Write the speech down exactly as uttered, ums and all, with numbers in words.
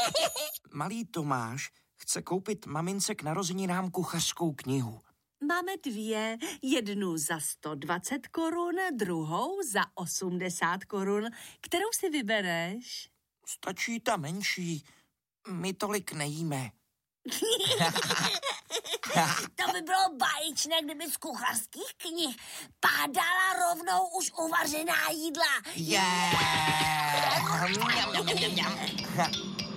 Malý Tomáš chce koupit mamince k narozeninám kuchařskou knihu. Máme dvě, jednu za sto dvacet korun, druhou za osmdesát korun. Kterou si vybereš? Stačí ta menší, my tolik nejíme. To by bylo báječné, kdyby z kuchařských knih pádala rovnou už uvařená jídla. Yeah.